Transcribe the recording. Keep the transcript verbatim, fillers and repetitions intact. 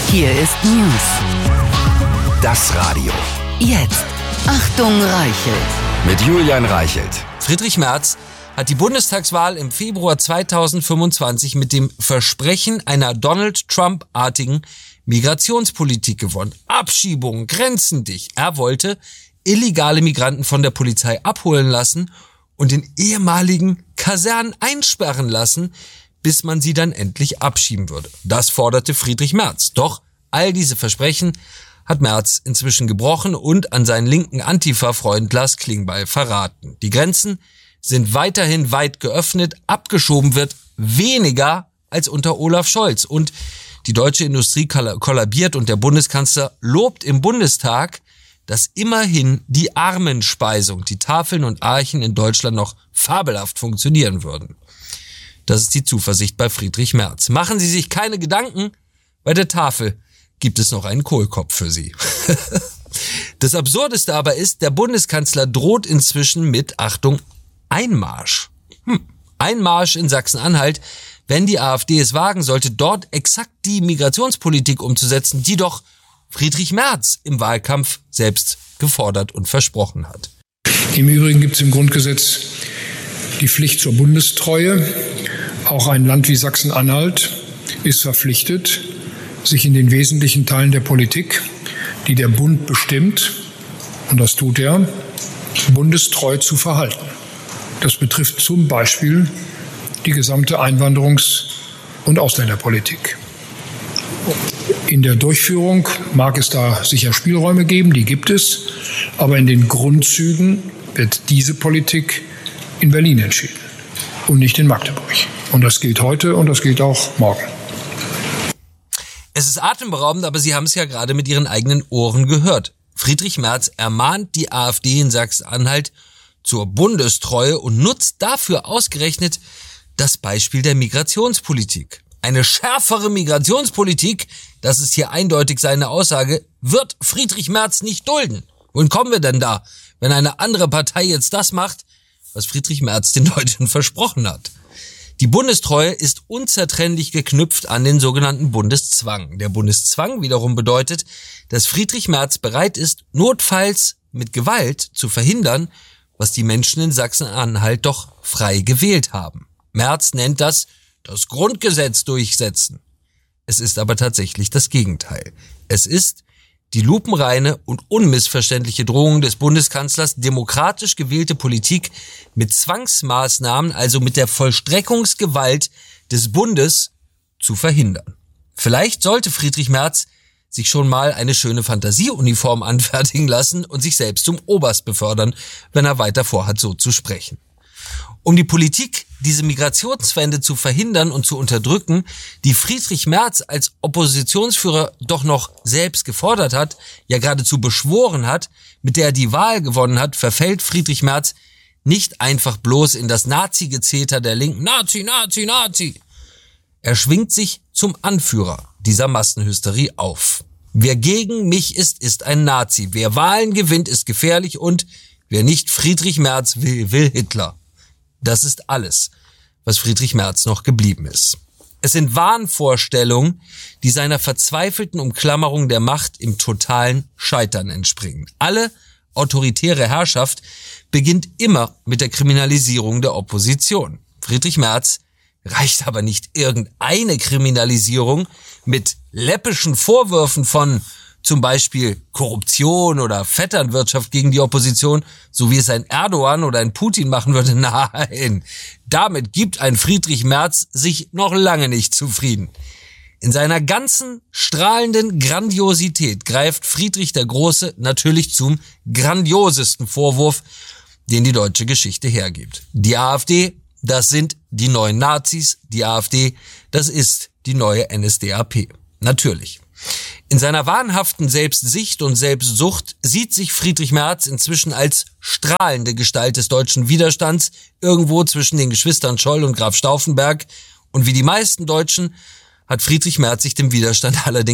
Hier ist News. Das Radio. Jetzt. Achtung, Reichelt. Mit Julian Reichelt. Friedrich Merz hat die Bundestagswahl im Februar zweitausendfünfundzwanzig mit dem Versprechen einer Donald Trump-artigen Migrationspolitik gewonnen. Abschiebungen, Grenzen dicht. Er wollte illegale Migranten von der Polizei abholen lassen und in ehemaligen Kasernen einsperren lassen, bis man sie dann endlich abschieben würde. Das forderte Friedrich Merz. Doch all diese Versprechen hat Merz inzwischen gebrochen und an seinen linken Antifa-Freund Lars Klingbeil verraten. Die Grenzen sind weiterhin weit geöffnet, abgeschoben wird weniger als unter Olaf Scholz. Und die deutsche Industrie kollabiert und der Bundeskanzler lobt im Bundestag, dass immerhin die Armenspeisung, die Tafeln und Archen in Deutschland noch fabelhaft funktionieren würden. Das ist die Zuversicht bei Friedrich Merz. Machen Sie sich keine Gedanken, bei der Tafel gibt es noch einen Kohlkopf für Sie. Das Absurdeste aber ist, der Bundeskanzler droht inzwischen mit, Achtung, Einmarsch. Hm. Einmarsch in Sachsen-Anhalt, wenn die AfD es wagen sollte, dort exakt die Migrationspolitik umzusetzen, die doch Friedrich Merz im Wahlkampf selbst gefordert und versprochen hat. Im Übrigen gibt es im Grundgesetz die Pflicht zur Bundestreue. Auch ein Land wie Sachsen-Anhalt ist verpflichtet, sich in den wesentlichen Teilen der Politik, die der Bund bestimmt, und das tut er, bundestreu zu verhalten. Das betrifft zum Beispiel die gesamte Einwanderungs- und Ausländerpolitik. In der Durchführung mag es da sicher Spielräume geben, die gibt es, aber in den Grundzügen wird diese Politik in Berlin entschieden und nicht in Magdeburg. Und das gilt heute und das gilt auch morgen. Es ist atemberaubend, aber Sie haben es ja gerade mit Ihren eigenen Ohren gehört. Friedrich Merz ermahnt die AfD in Sachsen-Anhalt zur Bundestreue und nutzt dafür ausgerechnet das Beispiel der Migrationspolitik. Eine schärfere Migrationspolitik, das ist hier eindeutig seine Aussage, wird Friedrich Merz nicht dulden. Wohin kommen wir denn da, wenn eine andere Partei jetzt das macht, was Friedrich Merz den Deutschen versprochen hat? Die Bundestreue ist unzertrennlich geknüpft an den sogenannten Bundeszwang. Der Bundeszwang wiederum bedeutet, dass Friedrich Merz bereit ist, notfalls mit Gewalt zu verhindern, was die Menschen in Sachsen-Anhalt doch frei gewählt haben. Merz nennt das das Grundgesetz durchsetzen. Es ist aber tatsächlich das Gegenteil. Es ist die lupenreine und unmissverständliche Drohung des Bundeskanzlers, demokratisch gewählte Politik mit Zwangsmaßnahmen, also mit der Vollstreckungsgewalt des Bundes, zu verhindern. Vielleicht sollte Friedrich Merz sich schon mal eine schöne Fantasieuniform anfertigen lassen und sich selbst zum Oberst befördern, wenn er weiter vorhat, so zu sprechen. Um die Politik, diese Migrationswende zu verhindern und zu unterdrücken, die Friedrich Merz als Oppositionsführer doch noch selbst gefordert hat, ja geradezu beschworen hat, mit der er die Wahl gewonnen hat, verfällt Friedrich Merz nicht einfach bloß in das Nazi-Gezeter der Linken. Nazi, Nazi, Nazi! Er schwingt sich zum Anführer dieser Massenhysterie auf. Wer gegen mich ist, ist ein Nazi. Wer Wahlen gewinnt, ist gefährlich und wer nicht Friedrich Merz will, will Hitler. Das ist alles, was Friedrich Merz noch geblieben ist. Es sind Wahnvorstellungen, die seiner verzweifelten Umklammerung der Macht im totalen Scheitern entspringen. Alle autoritäre Herrschaft beginnt immer mit der Kriminalisierung der Opposition. Friedrich Merz reicht aber nicht irgendeine Kriminalisierung mit läppischen Vorwürfen von zum Beispiel Korruption oder Vetternwirtschaft gegen die Opposition, so wie es ein Erdogan oder ein Putin machen würde. Nein, damit gibt ein Friedrich Merz sich noch lange nicht zufrieden. In seiner ganzen strahlenden Grandiosität greift Friedrich der Große natürlich zum grandiosesten Vorwurf, den die deutsche Geschichte hergibt. Die AfD, das sind die neuen Nazis. Die AfD, das ist die neue N S D A P. Natürlich. In seiner wahnhaften Selbstsicht und Selbstsucht sieht sich Friedrich Merz inzwischen als strahlende Gestalt des deutschen Widerstands irgendwo zwischen den Geschwistern Scholl und Graf Stauffenberg. Und wie die meisten Deutschen hat Friedrich Merz sich dem Widerstand allerdings